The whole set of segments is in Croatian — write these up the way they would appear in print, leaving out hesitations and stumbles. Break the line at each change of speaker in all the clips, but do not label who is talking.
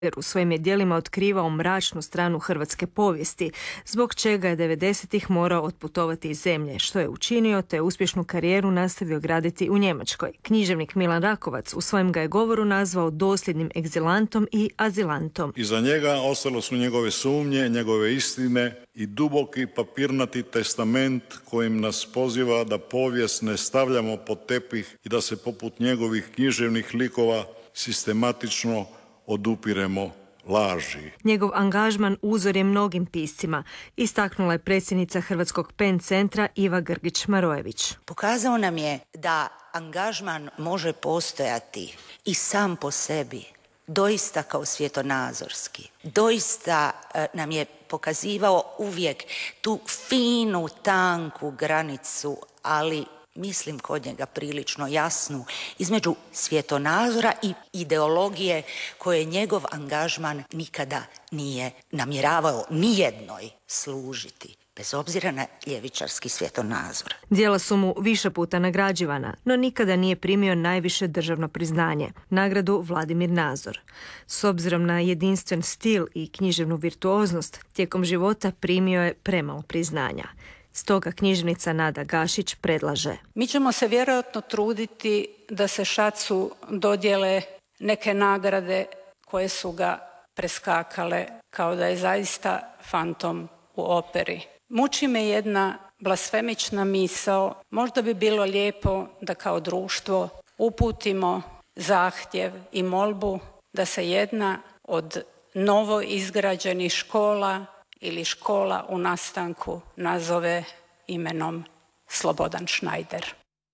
jer u svojim je djelima otkrivao mračnu stranu hrvatske povijesti, zbog čega je 90-ih morao otputovati iz zemlje, što je učinio, te uspješnu karijeru nastavio graditi u Njemačkoj. Književnik Milan Rakovac u svojem ga je govoru nazvao dosljednim egzilantom i azilantom.
Iza njega ostalo su njegove sumnje, njegove istine i duboki papirnati testament kojim nas poziva da povijest ne stavljamo pod tepih i da se poput njegovih književnih likova sistematično odupiremo laži.
Njegov angažman uzor je mnogim piscima, istaknula je predsjednica Hrvatskog PEN centra Iva Grgić-Marojević.
Pokazao nam je da angažman može postojati i sam po sebi, doista kao svjetonazorski. Doista nam je pokazivao uvijek tu finu, tanku granicu, ali mislim kod njega prilično jasnu, između svjetonazora i ideologije koje njegov angažman nikada nije namjeravao nijednoj služiti, bez obzira na ljevičarski svjetonazor.
Djela su mu više puta nagrađivana, no nikada nije primio najviše državno priznanje, nagradu Vladimir Nazor. S obzirom na jedinstven stil i književnu virtuoznost, tijekom života primio je premalo priznanja. Stoga književnica Nada Gašić predlaže:
mi ćemo se vjerojatno truditi da se Šacu dodijele neke nagrade koje su ga preskakale, kao da je zaista fantom u operi. Muči me jedna blasfemična misao. Možda bi bilo lijepo da kao društvo uputimo zahtjev i molbu da se jedna od novo izgrađenih škola ili škola u nastanku nazove imenom Slobodan Schneider.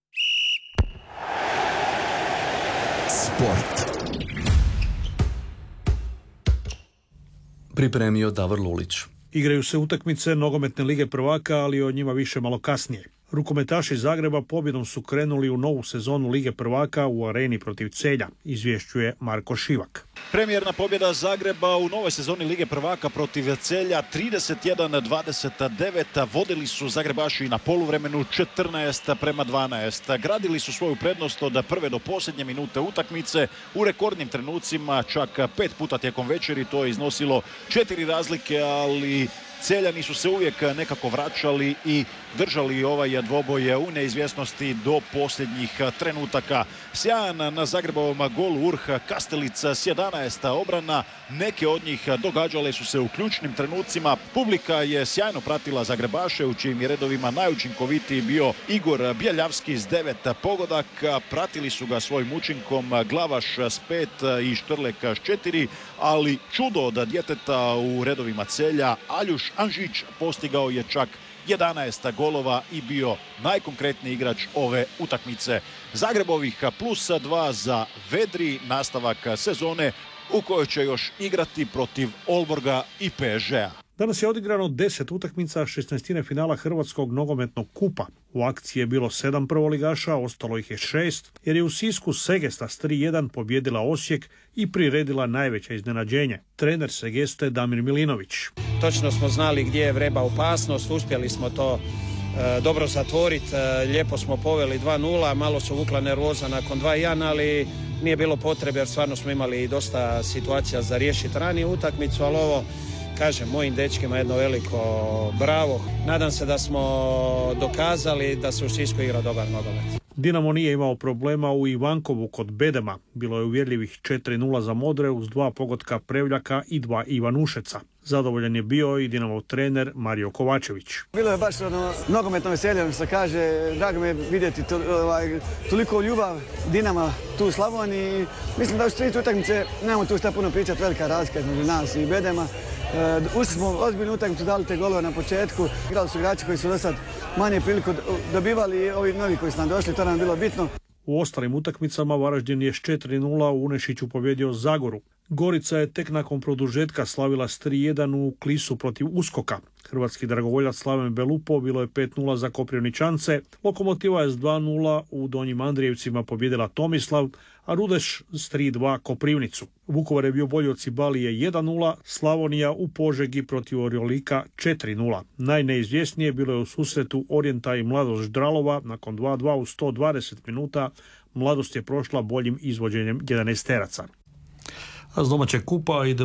Sport. Pripremio Davor Lulić.
Igraju se utakmice nogometne lige prvaka, ali o njima više malo kasnije. Rukometaši Zagreba pobjedom su krenuli u novu sezonu Lige prvaka u Areni protiv Celja, izvješćuje Marko Šivak.
Premijerna pobjeda Zagreba u novoj sezoni Lige prvaka protiv Celja 31-29. Vodili su Zagrebaši na poluvremenu 14-12. Gradili su svoju prednost od prve do posljednje minute utakmice. U rekordnim trenucima čak 5 puta tijekom večeri to je iznosilo 4 razlike, ali Celjani su se uvijek nekako vraćali i držali ovaj dvoboj u neizvjesnosti do posljednjih trenutaka. Sjajan na Zagrebovom golu Urh Kastelica s 11 obrana. Neke od njih događale su se u ključnim trenucima. Publika je sjajno pratila Zagrebaše, u čijim je redovima najučinkovitiji bio Igor Bjeljavski s 9 pogodaka. Pratili su ga svojim učinkom Glavaš s 5 i Štrlek s 4, ali čudo od djeteta u redovima Celja, Aljuš Anžić postigao je čak 11 golova i bio najkonkretniji igrač ove utakmice. Zagrebovih +2 za vedri nastavak sezone u kojoj će još igrati protiv Olborga i PSG-a.
Danas je odigrano 10 utakmica 16. finala Hrvatskog nogometnog kupa. U akciji je bilo 7 prvoligaša, ostalo ih je 6, jer je u Sisku Segesta s 3-1 pobjedila Osijek i priredila najveće iznenađenje. Trener Segeste Damir Milinović.
Točno smo znali gdje je vreba opasnost, uspjeli smo to dobro zatvoriti, lijepo smo poveli 2-0, malo su vukla nervoza nakon 2-1, ali nije bilo potrebe jer stvarno smo imali dosta situacija za riješiti ranije utakmicu, ali ovo, kažem, mojim dečkima jedno veliko bravo. Nadam se da smo dokazali da se u Sisku igra dobar nogomet.
Dinamo nije imao problema u Ivankovu kod Bedema. Bilo je uvjerljivih 4-0 za Modre uz 2 pogotka Prevljaka i 2 Ivanušeca. Zadovoljan je bio i Dinamov trener Mario Kovačević.
Bilo je baš nogometno veselje, što kaže, drago me vidjeti toliko ljubav Dinama tu u Slavoniji. Mislim da u sve utakmice nemamo tu šta puno pričati, velika razlika između nas i Bedema. Ušli smo ozbiljnu utakmicu, dali te golove na početku. Igrali su igrači koji su do sad manje priliku dobivali i ovi novi koji su nam došli, to nam je bilo bitno.
U ostalim utakmicama Varaždin je s 4-0 u Unešiću pobjedio Zagoru. Gorica je tek nakon produžetka slavila s 3-1 u Klisu protiv Uskoka. Hrvatski dragovoljac Slaven Belupo bilo je 5-0 za Koprivničance. Lokomotiva je s 2-0 u Donjim Andrijevcima pobjedila Tomislav, a Rudeš s 3-2 Koprivnicu. Vukovar je bio bolji od Cibalije 1-0, Slavonija u Požegi protiv Orjolika 4-0. Najneizvjesnije bilo je u susretu Orijenta i Mladost Ždralova nakon 2-2 u 120 minuta. Mladost je prošla boljim izvođenjem 11-teraca. A s domaćeg kupa ide